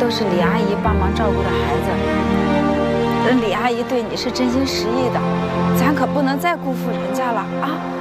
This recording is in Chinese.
都是李阿姨帮忙照顾的孩子，人李阿姨对你是真心实意的，咱可不能再辜负人家了啊！